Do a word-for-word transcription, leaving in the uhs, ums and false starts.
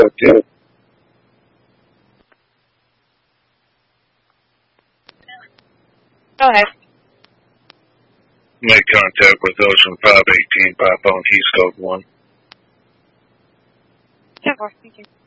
Okay. Go ahead. Make contact with Ocean five eighteen, Python Keyscope one. ten four, thank you.